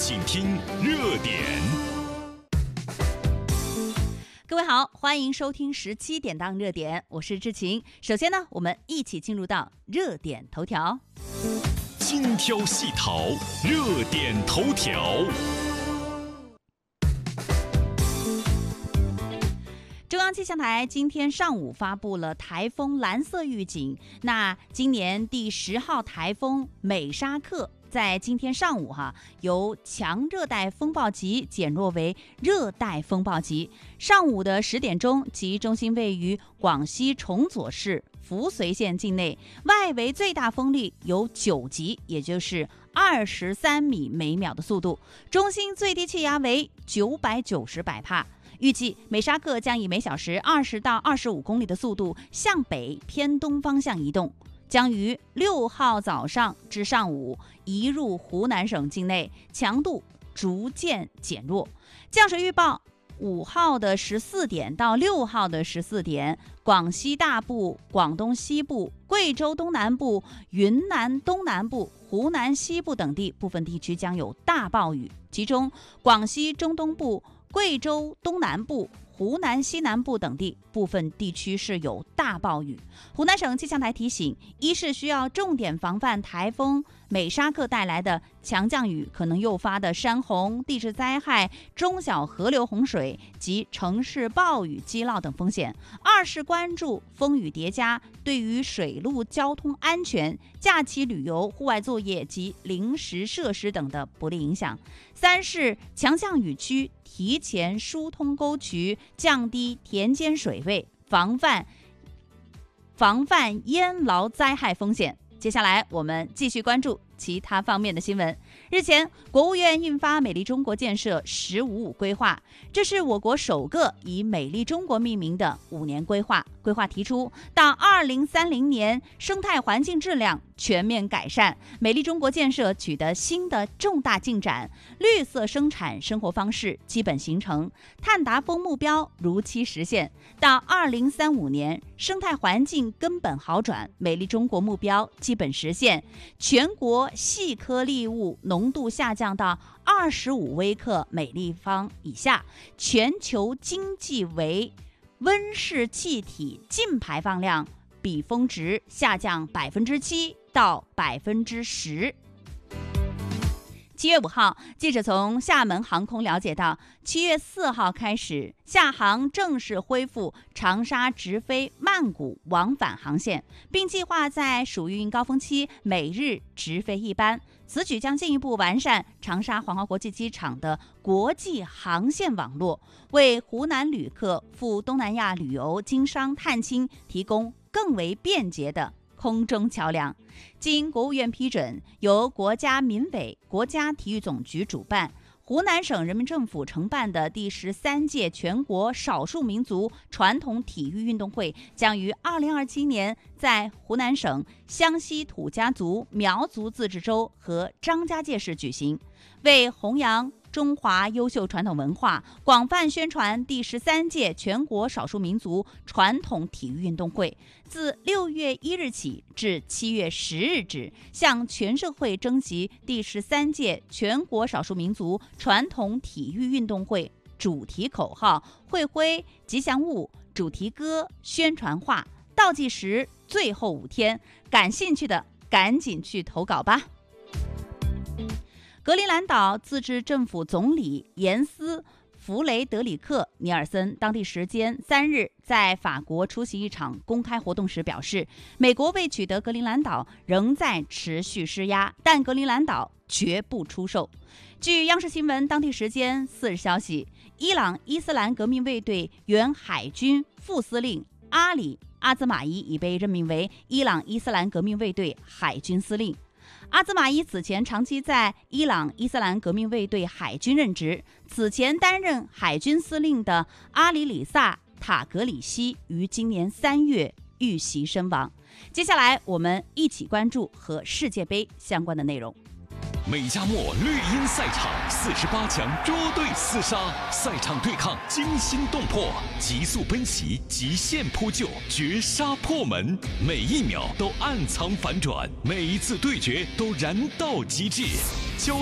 请听热点。 各位好，欢迎收听17点档热点，我是志晴。首先呢，我们一起进入到热点头条。 精挑细淘，热点头条。 中央气象台今天上午发布了台风蓝色预警。那今年第10号台风美沙克在今天上午由强热带风暴级减弱为热带风暴级。上午的10点钟，其中心位于广西崇左市扶绥县境内，外围最大风力有9级，也就是23米每秒的速度，中心最低气压为990百帕。预计美沙克将以每小时20到25公里的速度向北偏东方向移动，将于6号早上至上午移入湖南省境内，强度逐渐减弱。降水预报5号的14点到6号的14点，广西大部、广东西部、贵州东南部、云南东南部、湖南西部等地部分地区将有大暴雨，其中广西中东部、贵州东南部、湖南西南部等地部分地区是有大暴雨。湖南省气象台提醒，一是需要重点防范台风美沙克带来的强降雨可能诱发的山洪、地质灾害、中小河流洪水及城市暴雨积涝等风险；二是关注风雨叠加对于水陆交通安全、假期旅游、户外作业及临时设施等的不利影响；三是强降雨区提前疏通沟渠，降低田间水位，防范淹涝灾害风险。接下来我们继续关注其他方面的新闻。日前，国务院印发美丽中国建设“15+5”规划，这是我国首个以美丽中国命名的5年规划。规划提出，到2030年，生态环境质量全面改善，美丽中国建设取得新的重大进展，绿色生产生活方式基本形成，碳达峰目标如期实现。到2035年，生态环境根本好转，美丽中国目标基本实现，全国细颗粒物浓度下降到25微克每立方以下，全球经济为温室气体净排放量比峰值下降7%到10%。7月5号，记者从厦门航空了解到，7月4号开始，厦航正式恢复长沙直飞曼谷往返航线，并计划在暑运高峰期每日直飞一班。此举将进一步完善长沙黄花国际机场的国际航线网络，为湖南旅客赴东南亚旅游、经商、探亲提供更为便捷的空中桥梁。经国务院批准，由国家民委、国家体育总局主办，湖南省人民政府承办的第13届全国少数民族传统体育运动会将于2027年在湖南省湘西土家族苗族自治州和张家界市举行。为弘扬中华优秀传统文化，广泛宣传第13届全国少数民族传统体育运动会，自6月1日起至7月10日止，向全社会征集第13届全国少数民族传统体育运动会主题口号、会徽、吉祥物、主题歌、宣传画。倒计时最后5天，感兴趣的赶紧去投稿吧。格陵兰岛自治政府总理严斯·弗雷德里克·尼尔森当地时间3日在法国出席一场公开活动时表示，美国为取得格陵兰岛仍在持续施压，但格陵兰岛绝不出售。据央视新闻当地时间4日消息，伊朗伊斯兰革命卫队原海军副司令阿里·阿兹马伊已被任命为伊朗伊斯兰革命卫队海军司令。阿兹马伊此前长期在伊朗伊斯兰革命卫队海军任职，此前担任海军司令的阿里里萨·塔格里希于今年3月遇袭身亡。接下来我们一起关注和世界杯相关的内容。 美加墨绿茵赛场48强捉对厮杀，赛场对抗惊心动魄，急速奔袭，极限扑救，绝杀破门，每一秒都暗藏反转，每一次对决都燃到极致。